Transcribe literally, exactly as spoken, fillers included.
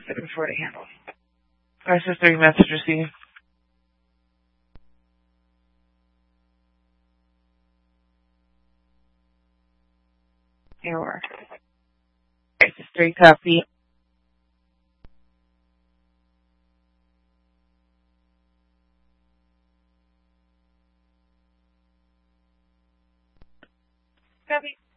seven four to handle. Crisis three, message received. Error. Crisis three, copy. Copy.